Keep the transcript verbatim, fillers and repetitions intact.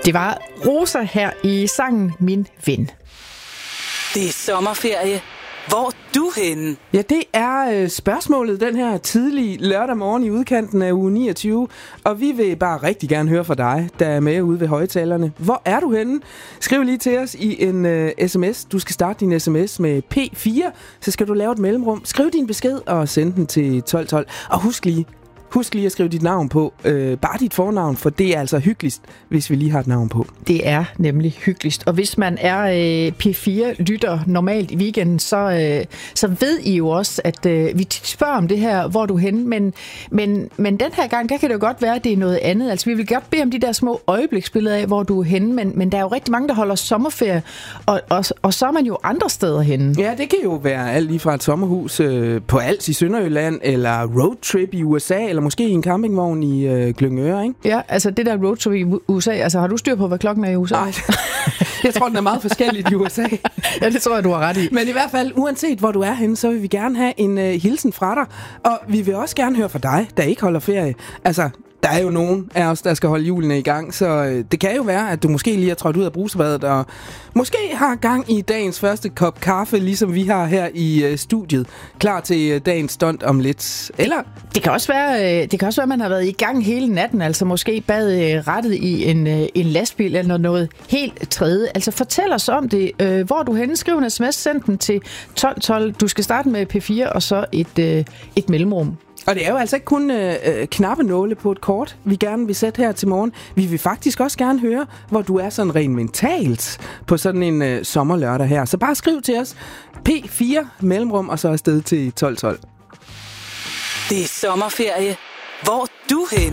Det var Rosa her i sangen Min Ven. Det er sommerferie. Hvor er du henne? Ja, det er øh, spørgsmålet den her tidlige lørdag morgen i udkanten af uge niogtyve. Og vi vil bare rigtig gerne høre fra dig, der er med ude ved højtalerne. Hvor er du henne? Skriv lige til os i en øh, sms. Du skal starte din sms med P fire, så skal du lave et mellemrum. Skriv din besked og send den til tolv tolv. Og husk lige, Husk lige at skrive dit navn på. Øh, bare dit fornavn, for det er altså hyggeligst, hvis vi lige har et navn på. Det er nemlig hyggeligst. Og hvis man er øh, P fire-lytter normalt i weekenden, så, øh, så ved I jo også, at øh, vi spørger om det her, hvor du er henne. Men, men, men den her gang, der kan det jo godt være, at det er noget andet. Altså, vi vil godt bede om de der små øjebliksbilleder af, hvor du er henne. Men, men der er jo rigtig mange, der holder sommerferie, og, og, og så er man jo andre steder henne. Ja, det kan jo være alt lige fra et sommerhus øh, på Als i Sønderjylland, eller roadtrip i U S A, eller måske i en campingvogn i øh, Glyngøre, ikke? Ja, altså det der roadtrip i U S A, altså har du styr på, hvad klokken er i U S A? Nej, jeg tror, den er meget forskellig i U S A. Ja, det tror jeg, du har ret i. Men i hvert fald, uanset hvor du er henne, så vil vi gerne have en øh, hilsen fra dig. Og vi vil også gerne høre fra dig, der ikke holder ferie. Altså, der er jo nogen af os, der skal holde julene i gang, så øh, det kan jo være, at du måske lige er trådt ud af brusebadet, og måske har gang i dagens første kop kaffe, ligesom vi har her i øh, studiet, klar til øh, dagens stunt om lidt. Eller det kan også være, øh, det kan også være, at man har været i gang hele natten, altså måske bad øh, rettet i en, øh, en lastbil eller noget helt tredje. Altså fortæl os om det. Øh, hvor er du henne? Skriv en sms, send den til tolv tolv. Du skal starte med P fire og så et, øh, et mellemrum. Og det er jo altså ikke kun øh, knappenåle på et kort, vi gerne vil sætte her til morgen. Vi vil faktisk også gerne høre, hvor du er sådan rent mentalt på sådan en øh, sommerlørdag her. Så bare skriv til os P fire mellemrum og så afsted til tolv tolv. Det er sommerferie. Hvor er du henne?